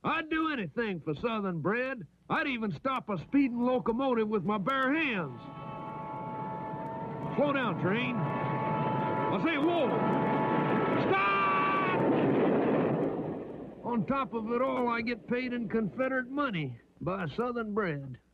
I'd do anything for Southern bread. I'd even stop a speeding locomotive with my bare hands. Slow down, train. I say, whoa! Stop! On top of it all, I get paid in Confederate money by Southern bread.